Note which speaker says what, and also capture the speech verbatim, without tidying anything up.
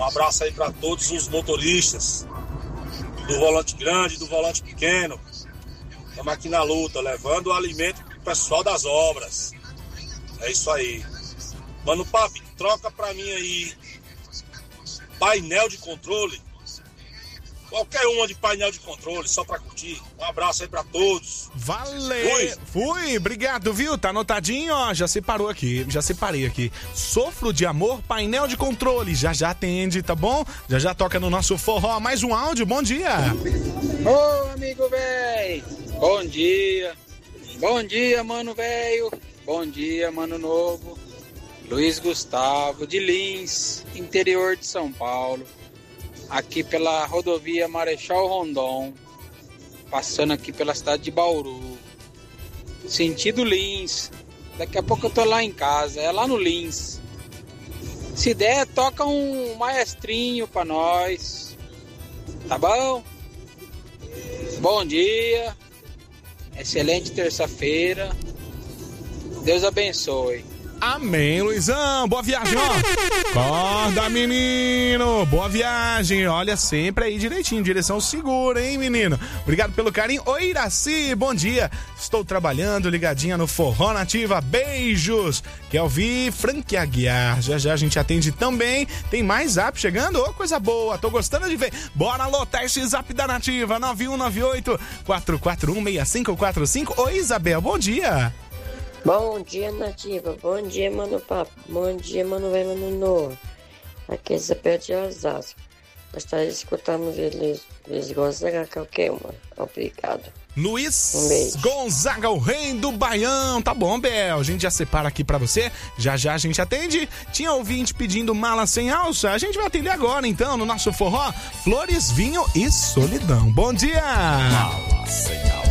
Speaker 1: Um abraço aí para todos os motoristas do volante grande e do volante pequeno. Estamos aqui na luta, levando o alimento pro pessoal das obras. É isso aí. Mano Papi, troca pra mim aí painel de controle. Qualquer uma de painel de controle, só pra curtir. Um abraço aí pra todos.
Speaker 2: Valeu!
Speaker 1: Fui,
Speaker 2: Fui. Obrigado, viu? Tá anotadinho, ó. Já separou aqui, já separei aqui. Sofro de amor, painel de controle. Já já atende, tá bom? Já já toca no nosso forró. Mais um áudio, bom dia.
Speaker 3: Ô, amigo velho. Bom dia. Bom dia, mano velho. Bom dia, mano novo. Luiz Gustavo, de Lins, interior de São Paulo. Aqui pela rodovia Marechal Rondon, passando aqui pela cidade de Bauru, sentido Lins. Daqui a pouco eu tô lá em casa, é lá no Lins. Se der, toca um maestrinho pra nós, tá bom? Bom dia, excelente terça-feira, Deus abençoe.
Speaker 2: Amém, Luizão. Boa viagem, ó. Acorda, menino. Boa viagem. Olha, sempre aí direitinho, direção segura, hein, menino? Obrigado pelo carinho. Oi, Iraci, bom dia. Estou trabalhando, ligadinha no Forró Nativa. Beijos. Quer ouvir? Frank Aguiar. Já já a gente atende também. Tem mais zap chegando? Ô, coisa boa. Tô gostando de ver. Bora lotar esse zap da Nativa. nove um nove oito, quatro quatro um, seis cinco quatro cinco. Oi, Isabel. Bom dia.
Speaker 4: Bom dia, Nativa. Bom dia, Mano Papo. Bom dia, Mano Velho, Mano Novo. Aqui é Isabel de Osasco. Gostaria de escutarmos eles, eles Gonzaga qualquer uma. Obrigado.
Speaker 2: Luiz
Speaker 4: Um
Speaker 2: Gonzaga, o rei do Baião. Tá bom, Bel. A gente já separa aqui pra você. Já já a gente atende. Tinha ouvinte pedindo mala sem alça. A gente vai atender agora, então, no nosso forró. Flores, vinho e solidão. Bom dia. Mala sem alça.